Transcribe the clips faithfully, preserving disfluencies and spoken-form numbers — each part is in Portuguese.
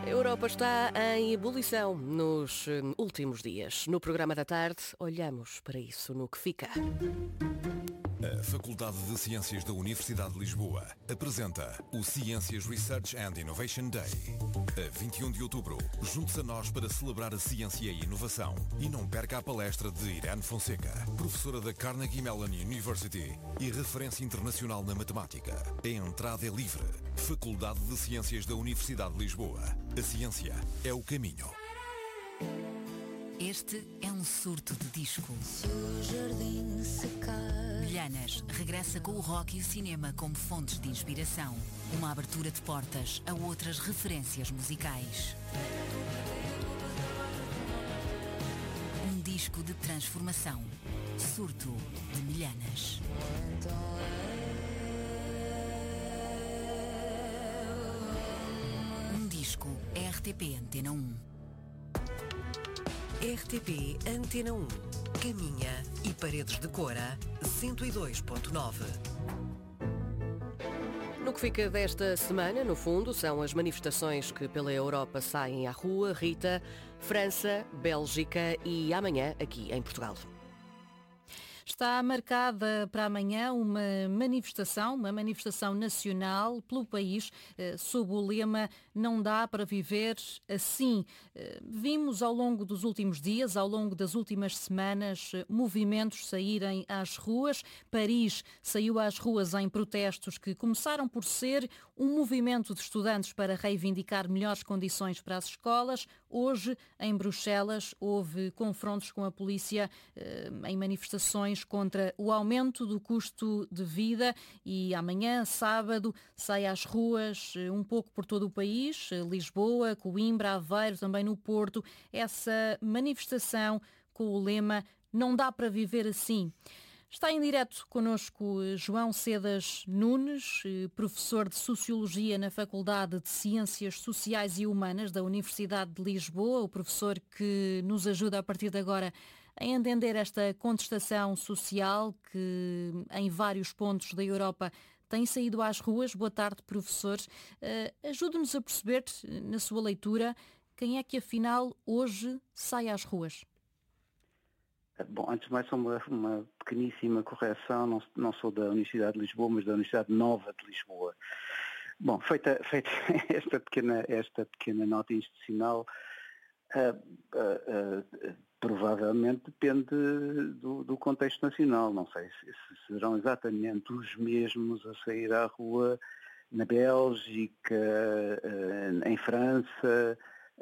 A Europa está em ebulição nos hum, últimos dias. No programa da tarde, olhamos para isso no que fica. A Faculdade de Ciências da Universidade de Lisboa apresenta o Ciências Research and Innovation Day. A vinte e um de outubro, junte-se a nós para celebrar a ciência e a inovação. E não perca a palestra de Irene Fonseca, professora da Carnegie Mellon University e referência internacional na matemática. A entrada é livre. Faculdade de Ciências da Universidade de Lisboa. A ciência é o caminho. Este é um surto de disco. Milhanas regressa com o rock e o cinema como fontes de inspiração. Uma abertura de portas a outras referências musicais. Um disco de transformação. Surto de Milhanas. Um disco R T P Antena um. R T P Antena um. Caminha e Paredes de Cora, cento e dois ponto nove. No que fica desta semana, no fundo, são as manifestações que pela Europa saem à rua. Rita, França, Bélgica e amanhã aqui em Portugal. Está marcada para amanhã uma manifestação, uma manifestação nacional pelo país, eh, sob o lema "Não dá para viver assim". Eh, vimos ao longo dos últimos dias, ao longo das últimas semanas, eh, movimentos saírem às ruas. Paris saiu às ruas em protestos que começaram por ser um movimento de estudantes para reivindicar melhores condições para as escolas. Hoje, em Bruxelas, houve confrontos com a polícia eh, em manifestações contra o aumento do custo de vida e amanhã, sábado, sai às ruas um pouco por todo o país, Lisboa, Coimbra, Aveiro, também no Porto, essa manifestação com o lema "Não dá para viver assim". Está em direto connosco João Sedas Nunes, professor de Sociologia na Faculdade de Ciências Sociais e Humanas da Universidade de Lisboa, o professor que nos ajuda a partir de agora a entender esta contestação social que em vários pontos da Europa tem saído às ruas. Boa tarde, professor. Uh, ajude-nos a perceber, na sua leitura, quem é que afinal hoje sai às ruas. Bom, antes de mais, só uma, uma pequeníssima correção, não, não sou da Universidade de Lisboa, mas da Universidade Nova de Lisboa. Bom, feita, feita esta, pequena, esta pequena nota institucional, uh, uh, uh, provavelmente depende do, do contexto nacional. Não sei se, se serão exatamente os mesmos a sair à rua na Bélgica, uh, em França,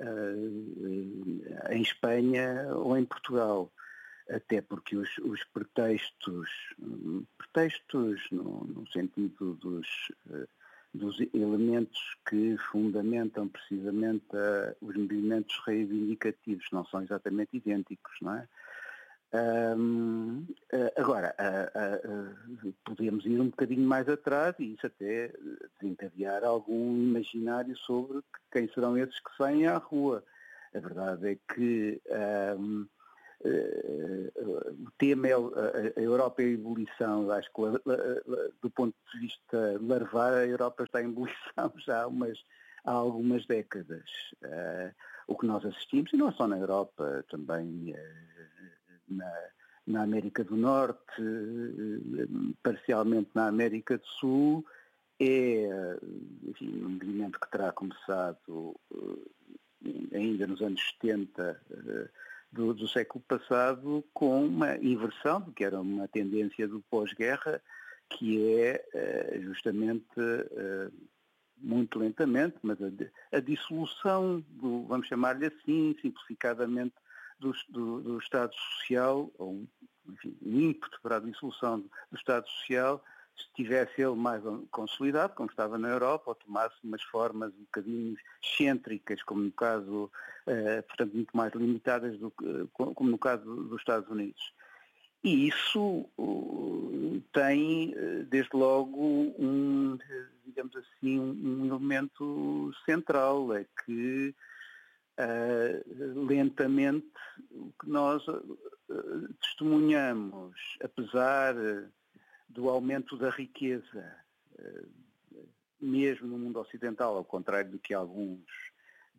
uh, em Espanha ou em Portugal. Até porque os, os pretextos, pretextos no, no sentido dos, dos elementos que fundamentam precisamente a, os movimentos reivindicativos não são exatamente idênticos, não é? Um, agora, uh, uh, podemos ir um bocadinho mais atrás e isso até desencadear algum imaginário sobre quem serão esses que saem à rua. A verdade é que um, Uh, o tema é a, a Europa em ebulição. Acho que uh, do ponto de vista larvar, a Europa está em ebulição já há, umas, há algumas décadas. Uh, o que nós assistimos, e não só na Europa, também uh, na, na América do Norte, uh, parcialmente na América do Sul, é enfim, um movimento que terá começado uh, ainda nos anos setenta, uh, Do, do século passado, com uma inversão do que era uma tendência do pós-guerra, que é uh, justamente, uh, muito lentamente, mas a, a dissolução, do, vamos chamar-lhe assim, simplificadamente, do, do, do Estado Social, ou enfim, um ímpeto para a dissolução do, do Estado Social, se tivesse ele mais consolidado, como estava na Europa, ou tomasse umas formas um bocadinho excêntricas, como no caso, eh, portanto, muito mais limitadas, do, como no caso dos Estados Unidos. E isso uh, tem, desde logo, um, digamos assim, um elemento central, é que uh, lentamente o que nós uh, testemunhamos, apesar do aumento da riqueza, mesmo no mundo ocidental, ao contrário do que alguns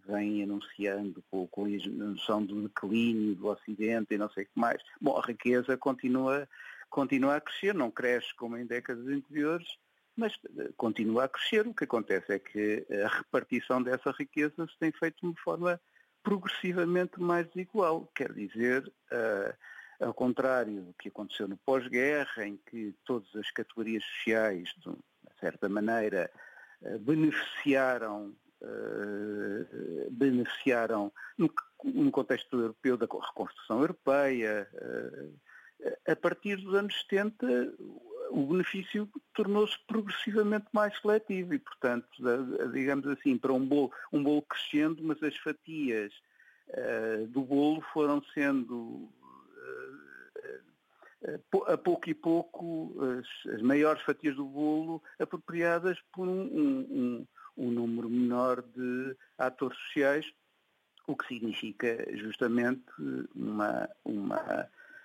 vem anunciando com, com a noção do declínio do Ocidente e não sei o que mais. Bom, a riqueza continua, continua a crescer, não cresce como em décadas anteriores, mas continua a crescer. O que acontece é que a repartição dessa riqueza se tem feito de uma forma progressivamente mais desigual. Quer dizer, uh, ao contrário do que aconteceu no pós-guerra, em que todas as categorias sociais, de uma certa maneira, uh, beneficiaram, uh, beneficiaram no, no contexto europeu da reconstrução europeia, uh, a partir dos anos setenta, o benefício tornou-se progressivamente mais seletivo e, portanto, digamos assim, para um bolo, um bolo crescendo, mas as fatias uh, do bolo foram sendo, uh, uh, a pouco e pouco, as, as maiores fatias do bolo apropriadas por um, um, um número menor de atores sociais, o que significa justamente uma... uma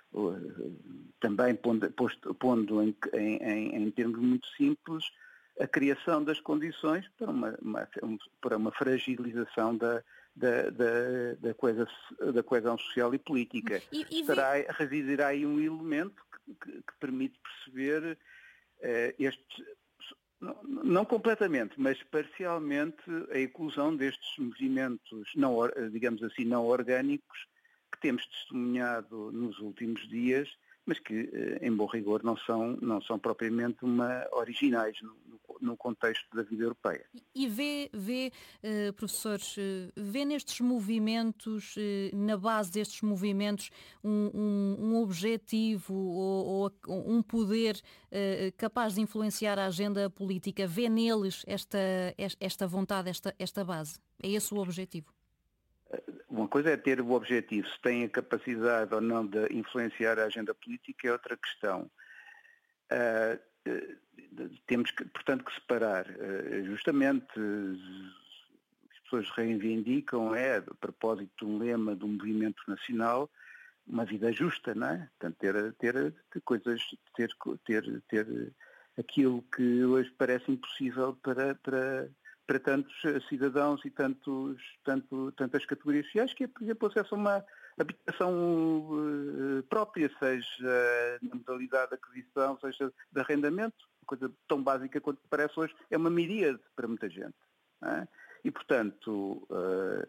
também pondo, posto, pondo em, em, em termos muito simples a criação das condições para uma, uma, para uma fragilização da, da, da, da, coesão, da coesão social e política. E, e Estará, residirá aí um elemento que, que, que permite perceber uh, este, não, não completamente, mas parcialmente a inclusão destes movimentos, não, digamos assim, não orgânicos, que temos testemunhado nos últimos dias, mas que, em bom rigor, não são, não são propriamente uma, originais no, no contexto da vida europeia. E vê, vê uh, professor, uh, vê nestes movimentos, uh, na base destes movimentos, um, um, um objetivo ou, ou um poder uh, capaz de influenciar a agenda política? Vê neles esta, esta vontade, esta, esta base? É esse o objetivo? Uma coisa é ter o objetivo, se tem a capacidade ou não de influenciar a agenda política é outra questão. Uh, uh, temos, que, portanto, que separar. Uh, justamente, uh, as pessoas reivindicam, é, a propósito de um lema do movimento nacional, uma vida justa, não é? Portanto, ter, ter, ter coisas, ter, ter, ter aquilo que hoje parece impossível para... para para tantos cidadãos e tantos, tanto, tantas categorias sociais, que é, por exemplo, acesso a uma habitação uh, própria, seja na modalidade de aquisição, seja de arrendamento, uma coisa tão básica quanto parece hoje, é uma miríade para muita gente. Não é? E, portanto, uh,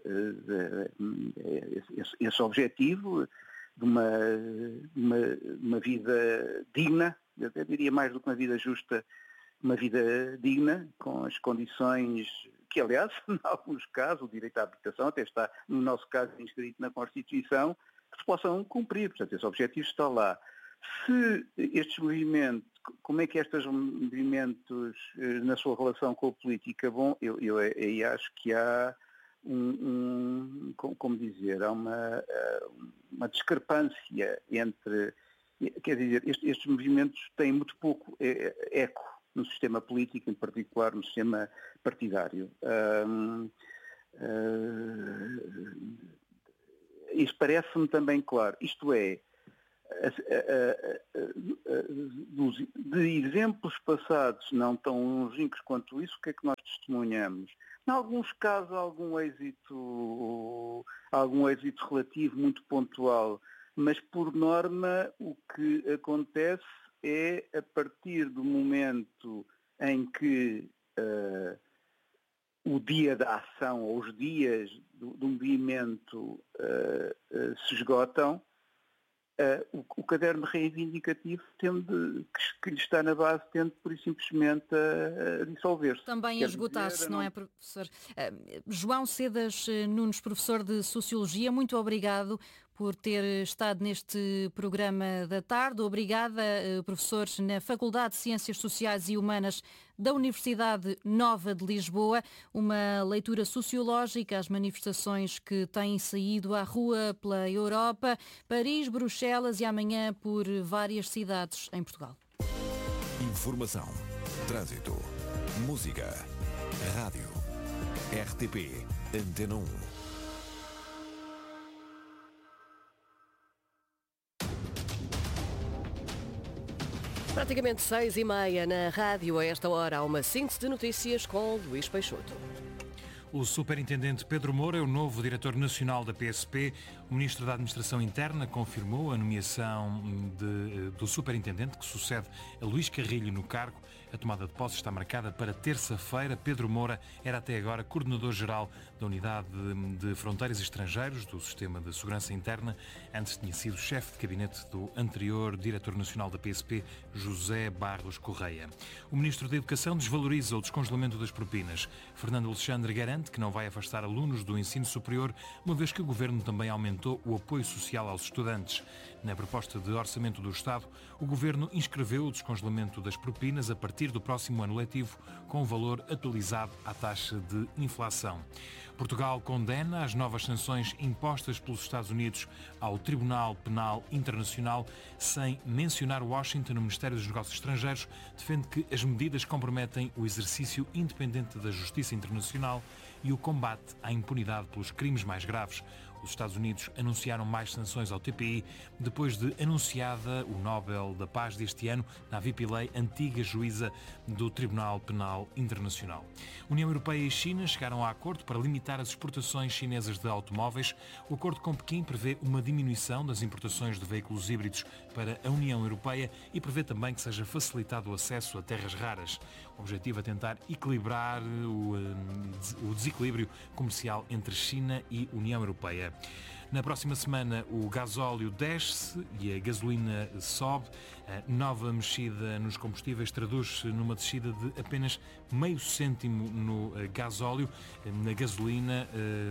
uh, esse, esse objetivo de uma, uma, uma vida digna, eu até diria mais do que uma vida justa, uma vida digna, com as condições que, aliás, em alguns casos, o direito à habitação até está, no nosso caso, inscrito na Constituição, que se possam cumprir. Portanto, esse objetivo está lá. Se estes movimentos, como é que estes movimentos, na sua relação com a política, bom, eu, eu aí acho que há um, um, como dizer, há uma, uma discrepância entre, quer dizer, estes, estes movimentos têm muito pouco eco no sistema político, em particular no sistema partidário. Um, uh, isso parece-me também claro. Isto é, de exemplos passados não tão longínquos quanto isso, o que é que nós testemunhamos? Em alguns casos, algum êxito, algum êxito relativo, muito pontual, mas por norma o que acontece é a partir do momento em que uh, o dia da ação, ou os dias do, do movimento uh, uh, se esgotam, uh, o, o caderno reivindicativo tende, que, que lhe está na base tende por isso simplesmente a, a dissolver-se. Também a esgotar-se, não é, professor? Uh, João Sedas Nunes, professor de Sociologia, muito obrigado por ter estado neste programa da tarde. Obrigada, professor na Faculdade de Ciências Sociais e Humanas da Universidade Nova de Lisboa. Uma leitura sociológica às manifestações que têm saído à rua pela Europa, Paris, Bruxelas e amanhã por várias cidades em Portugal. Informação, trânsito, música, rádio, R T P, Antena um. Praticamente seis e meia na rádio. A esta hora há uma síntese de notícias com Luís Peixoto. O superintendente Pedro Moura é o novo diretor nacional da P S P. O ministro da Administração Interna confirmou a nomeação de, do superintendente que sucede a Luís Carrilho no cargo. A tomada de posse está marcada para terça-feira. Pedro Moura era até agora coordenador-geral da Unidade de Fronteiras e Estrangeiros do Sistema de Segurança Interna. Antes tinha sido chefe de gabinete do anterior diretor nacional da P S P, José Barros Correia. O ministro da Educação desvaloriza o descongelamento das propinas. Fernando Alexandre garante que não vai afastar alunos do ensino superior, uma vez que o governo também aumentou o apoio social aos estudantes. Na proposta de orçamento do Estado, o governo inscreveu o descongelamento das propinas a partir do próximo ano letivo, com o valor atualizado à taxa de inflação. Portugal condena as novas sanções impostas pelos Estados Unidos ao Tribunal Penal Internacional, sem mencionar Washington. No Ministério dos Negócios Estrangeiros defende que as medidas comprometem o exercício independente da justiça internacional e o combate à impunidade pelos crimes mais graves. Os Estados Unidos anunciaram mais sanções ao T P I depois de anunciada o Nobel da Paz deste ano, Navi Pillay, antiga juíza do Tribunal Penal Internacional. União Europeia e China chegaram a acordo para limitar as exportações chinesas de automóveis. O acordo com Pequim prevê uma diminuição das importações de veículos híbridos para a União Europeia e prevê também que seja facilitado o acesso a terras raras. O objetivo é tentar equilibrar o, o desequilíbrio comercial entre China e União Europeia. Na próxima semana o gasóleo desce e a gasolina sobe. A nova mexida nos combustíveis traduz-se numa descida de apenas meio cêntimo no gasóleo. Na gasolina,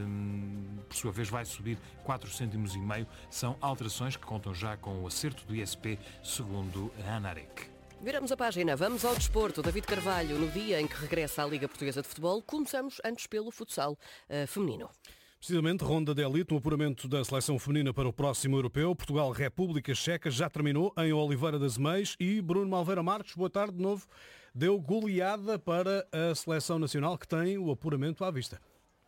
por sua vez, vai subir quatro cêntimos e meio. São alterações que contam já com o acerto do I S P, segundo a ANAREC. Viramos a página, vamos ao desporto. David Carvalho, no dia em que regressa à Liga Portuguesa de Futebol, começamos antes pelo futsal uh, feminino. Precisamente, ronda de elite, no apuramento da seleção feminina para o próximo europeu. Portugal-República Checa já terminou em Oliveira das Meias e Bruno Malveira Marques, boa tarde de novo, deu goleada para a seleção nacional que tem o apuramento à vista.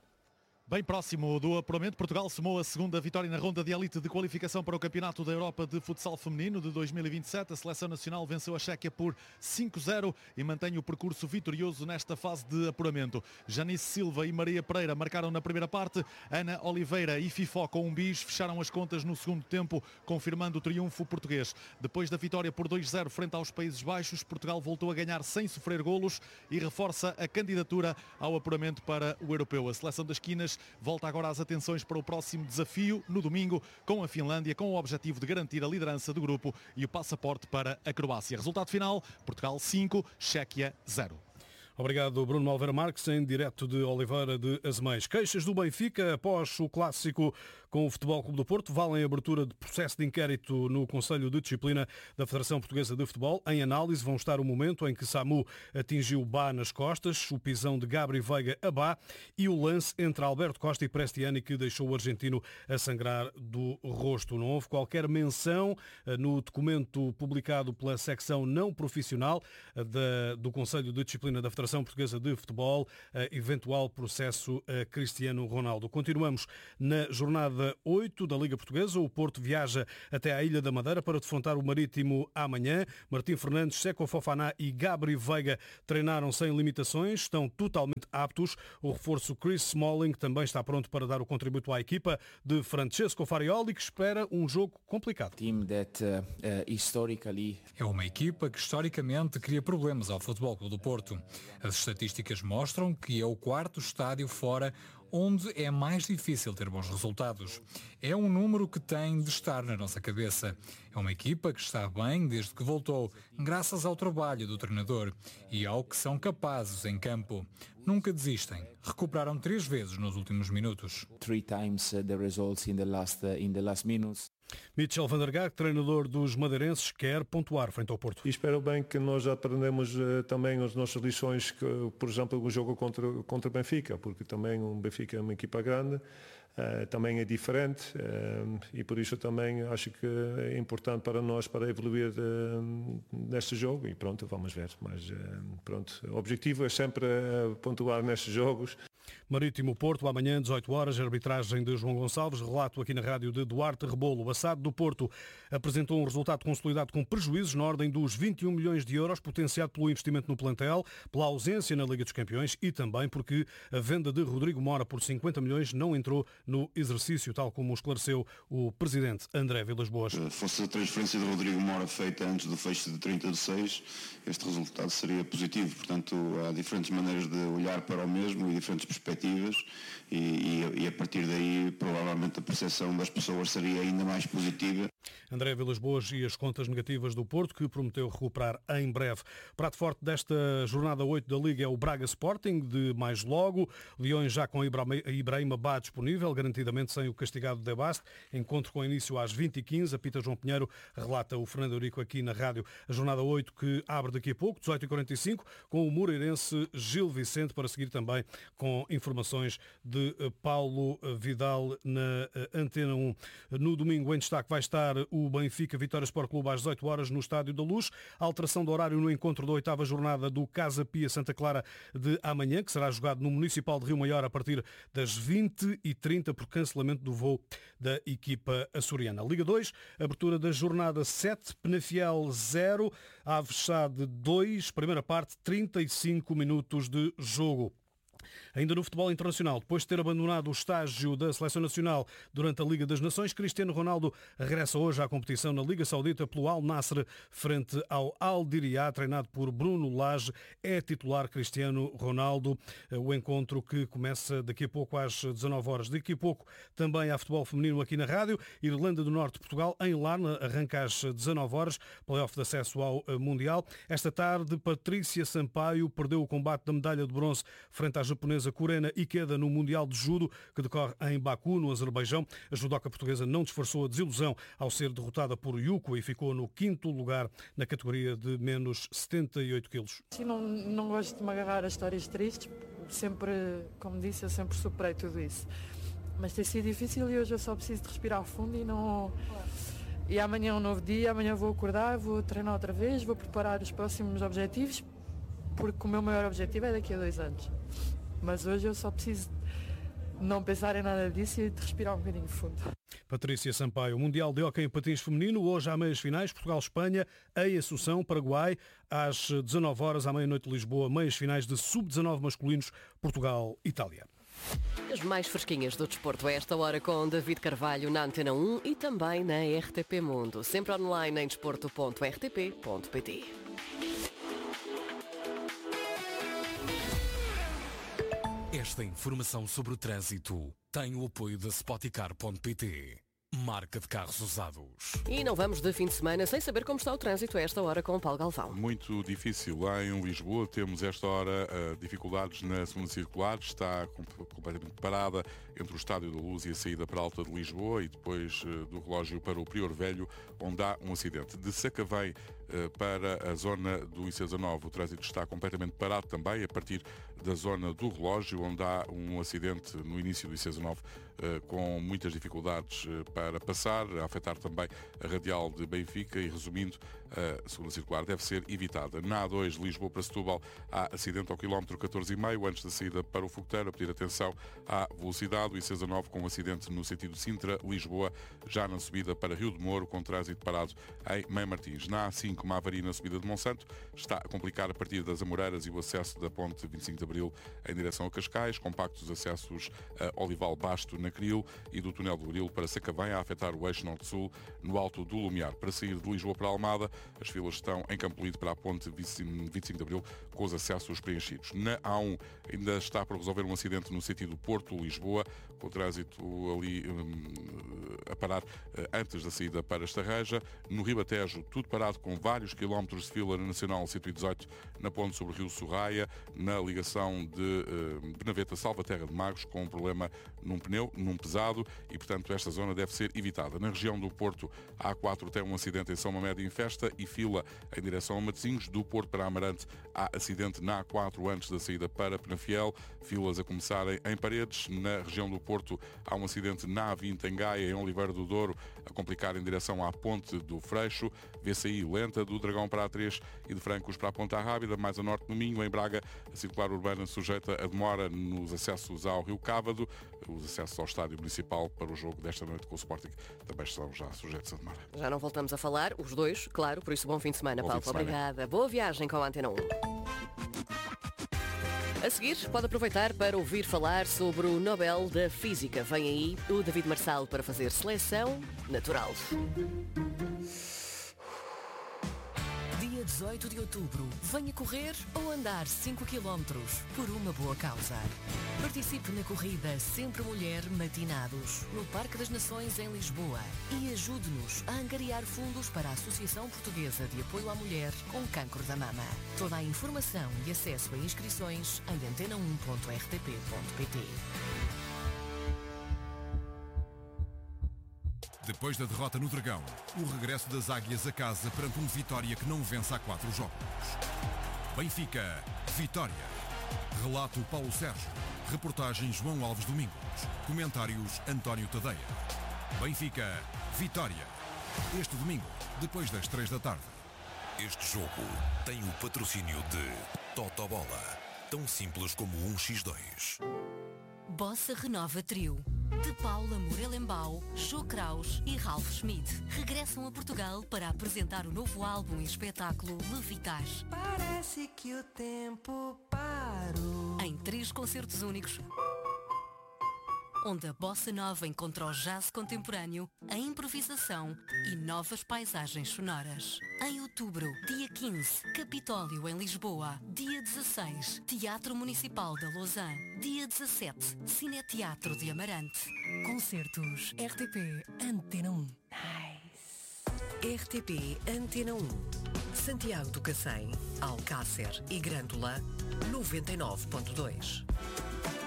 Bem próximo do apuramento, Portugal somou a segunda vitória na ronda de elite de qualificação para o Campeonato da Europa de Futsal Feminino de dois mil e vinte e sete. A seleção nacional venceu a Chequia por cinco a zero e mantém o percurso vitorioso nesta fase de apuramento. Janice Silva e Maria Pereira marcaram na primeira parte. Ana Oliveira e Fifó com um bis fecharam as contas no segundo tempo, confirmando o triunfo português. Depois da vitória por dois a zero frente aos Países Baixos, Portugal voltou a ganhar sem sofrer golos e reforça a candidatura ao apuramento para o europeu. A seleção das Quinas volta agora às atenções para o próximo desafio no domingo com a Finlândia, com o objetivo de garantir a liderança do grupo e o passaporte para a Croácia. Resultado final, Portugal cinco, Chequia zero. Obrigado, Bruno Malveira Marques, em direto de Oliveira de Azemais. Queixas do Benfica após o clássico com o Futebol Clube do Porto valem a abertura de processo de inquérito no Conselho de Disciplina da Federação Portuguesa de Futebol. Em análise vão estar o momento em que Samu atingiu Bá nas costas, o pisão de Gabri Veiga a Bá e o lance entre Alberto Costa e Prestiani que deixou o argentino a sangrar do rosto. Não houve qualquer menção no documento publicado pela secção não profissional da, do Conselho de Disciplina da Federação Portuguesa de Futebol, eventual processo a Cristiano Ronaldo. Continuamos na jornada oito da Liga Portuguesa. O Porto viaja até à Ilha da Madeira para defrontar o Marítimo amanhã. Martim Fernandes, Seco Fofaná e Gabri Veiga treinaram sem limitações, estão totalmente aptos. O reforço Chris Smalling também está pronto para dar o contributo à equipa de Francesco Farioli, que espera um jogo complicado. É uma equipa que historicamente cria problemas ao Futebol Clube do Porto. As estatísticas mostram que é o quarto estádio fora onde é mais difícil ter bons resultados. É um número que tem de estar na nossa cabeça. É uma equipa que está bem desde que voltou, graças ao trabalho do treinador e ao que são capazes em campo. Nunca desistem. Recuperaram três vezes nos últimos minutos. Three times the results in the last in the last minutes. Mitchell van der Gaag, treinador dos madeirenses, quer pontuar frente ao Porto. E espero bem que nós aprendemos uh, também as nossas lições, que, por exemplo, o jogo contra contra Benfica, porque também o Benfica é uma equipa grande, uh, também é diferente uh, e por isso também acho que é importante para nós para evoluir uh, neste jogo e pronto, vamos ver. Mas uh, pronto, o objetivo é sempre uh, pontuar nestes jogos. Marítimo Porto, amanhã, dezoito horas, arbitragem de João Gonçalves, relato aqui na rádio de Duarte Rebolo. O A S A D do Porto apresentou um resultado consolidado com prejuízos na ordem dos vinte e um milhões de euros, potenciado pelo investimento no plantel, pela ausência na Liga dos Campeões e também porque a venda de Rodrigo Mora por cinquenta milhões não entrou no exercício, tal como esclareceu o presidente André Vilas-Boas. Se fosse a transferência de Rodrigo Mora feita antes do fecho de trinta de seis, este resultado seria positivo. Portanto, há diferentes maneiras de olhar para o mesmo e diferentes perspectivas. E, e, e a partir daí provavelmente a percepção das pessoas seria ainda mais positiva. André Vilas-Boas e as contas negativas do Porto, que prometeu recuperar em breve. Prato forte desta jornada oito da Liga é o Braga Sporting, de mais logo. Leões já com Ibrahima Bá disponível, garantidamente sem o castigado de Baste. Encontro com início às vinte e quinze. A Pita João Pinheiro relata o Fernando Eurico aqui na rádio. A jornada oito que abre daqui a pouco, dezoito e quarenta e cinco, com o moreirense Gil Vicente, para seguir também com informações de Paulo Vidal na Antena um. No domingo em destaque vai estar o Benfica Vitória Sport Clube às dezoito horas no Estádio da Luz. A alteração do horário no encontro da oitava jornada do Casa Pia Santa Clara de amanhã, que será jogado no Municipal de Rio Maior a partir das vinte e trinta por cancelamento do voo da equipa açoriana. Liga dois, abertura da jornada sete, Penafiel zero, Aves Sade dois, primeira parte, trinta e cinco minutos de jogo. Ainda no futebol internacional, depois de ter abandonado o estágio da Seleção Nacional durante a Liga das Nações, Cristiano Ronaldo regressa hoje à competição na Liga Saudita pelo Al Nassr frente ao Al Diriyah, treinado por Bruno Lage. É titular Cristiano Ronaldo. O encontro que começa daqui a pouco às dezanove horas. Daqui a pouco também há futebol feminino aqui na rádio. Irlanda do Norte, Portugal, em Larna, arranca às dezanove horas, play-off de acesso ao Mundial. Esta tarde, Patrícia Sampaio perdeu o combate da medalha de bronze frente à japonesa Kurena Ikeda no Mundial de Judo, que decorre em Baku, no Azerbaijão. A judoca portuguesa não disfarçou a desilusão ao ser derrotada por Yuko e ficou no quinto lugar na categoria de menos setenta e oito quilos. Sim, não, não gosto de me agarrar a histórias tristes. Sempre, como disse, eu sempre superei tudo isso. Mas tem sido difícil e hoje eu só preciso de respirar fundo e não... E amanhã é um novo dia, amanhã vou acordar, vou treinar outra vez, vou preparar os próximos objetivos, porque o meu maior objetivo é daqui a dois anos. Mas hoje eu só preciso não pensar em nada disso e de respirar um bocadinho fundo. Patrícia Sampaio, Mundial de Hóquei em Patins Feminino, hoje há meias finais, Portugal-Espanha, em Assunção, Paraguai, às dezanove horas, à meia-noite de Lisboa, meias finais de sub dezanove masculinos, Portugal-Itália. As mais fresquinhas do desporto a esta hora com David Carvalho na Antena um e também na R T P Mundo. Sempre online em desporto ponto r t p ponto p t. Esta informação sobre o trânsito tem o apoio da Spoticar ponto p t. Marca de carros usados. E não vamos de fim de semana sem saber como está o trânsito a esta hora com o Paulo Galvão. Muito difícil. Lá em Lisboa temos esta hora uh, dificuldades na segunda circular. Está completamente parada entre o Estádio da Luz e a saída para a Alta de Lisboa e depois uh, do relógio para o Prior Velho, onde há um acidente. De Sacavém uh, para a zona do I C dezanove, o trânsito está completamente parado também, a partir da zona do relógio, onde há um acidente no início do I C dezanove uh, com muitas dificuldades uh, para passar, a afetar também a radial de Benfica e, resumindo, a segunda circular deve ser evitada. Na A dois, Lisboa para Setúbal, há acidente ao quilómetro catorze e meio, antes da saída para o Fogoteiro, a pedir atenção à velocidade. O I C dezanove com um acidente no sentido Sintra-Lisboa, já na subida para Rio de Moro, com trânsito parado em Mãe Martins. Na A cinco, uma avaria na subida de Monsanto, está a complicar a partir das Amoreiras e o acesso da ponte vinte e cinco de Abril em direção a Cascais, compactos acessos a Olival Basto na Cril e do túnel do Grilo para Sacavém, a afetar o eixo norte-sul no alto do Lumiar. Para sair de Lisboa para Almada, as filas estão em Campolide para a ponte vinte e cinco de Abril, com os acessos preenchidos. Na A um ainda está por resolver um acidente no sentido Porto-Lisboa, com o trânsito ali um, a parar uh, antes da saída para Estarreja. No Ribatejo, tudo parado com vários quilómetros de fila na Nacional cento e dezoito, na ponte sobre o Rio Sorraia, na ligação de uh, Benaveta-Salvaterra de Magos, com um problema num pneu, num pesado, e portanto esta zona deve ser evitada. Na região do Porto, a A quatro tem um acidente em São Mamede em Festa e fila em direção a Matosinhos. Do Porto para Amarante, há acidente na A quatro antes da saída para Penafiel, filas a começarem em Paredes. Na região do Porto, há um acidente na A vinte em Gaia, em Oliveira Ribeiro do Douro a complicar em direção à Ponte do Freixo. Vê-se aí lenta do Dragão para a três e de Francos para a Ponta Rábida. Mais a norte no Minho, em Braga, a circular urbana sujeita a demora nos acessos ao Rio Cávado. Os acessos ao Estádio Municipal para o jogo desta noite com o Sporting também estão já sujeitos a demora. Já não voltamos a falar, os dois, claro, por isso bom fim de semana, Bom Paulo. fim de semana. Obrigada. Boa viagem com a Antena um. A seguir, pode aproveitar para ouvir falar sobre o Nobel da Física. Vem aí o David Marçal para fazer seleção natural. Dia dezoito de outubro, venha correr ou andar cinco quilómetros por uma boa causa. Participe na corrida Sempre Mulher Matinados, no Parque das Nações em Lisboa, e ajude-nos a angariar fundos para a Associação Portuguesa de Apoio à Mulher com Cancro da Mama. Toda a informação e acesso a inscrições em antena um ponto r t p ponto p t. Depois da derrota no Dragão, o regresso das Águias a casa perante um Vitória que não vence há quatro jogos. Benfica, Vitória. Relato Paulo Sérgio. Reportagem João Alves Domingos. Comentários António Tadeia. Benfica, Vitória. Este domingo, depois das três da tarde. Este jogo tem o patrocínio de Totobola. Tão simples como um x dois. Bossa Renova Trio. De Paula Morelenbaum, Joe Kraus e Ralph Schmidt regressam a Portugal para apresentar o novo álbum e espetáculo Levitar. Parece que o tempo parou. Em três concertos únicos, onde a bossa nova encontra o jazz contemporâneo, a improvisação e novas paisagens sonoras. Em outubro, dia quinze, Capitólio em Lisboa. Dia dezasseis, Teatro Municipal da Lausanne. Dia dezassete, Cineteatro de Amarante. Concertos R T P Antena um. R T P Antena um. Santiago do Cacém, Alcácer e Grândola, noventa e nove ponto dois.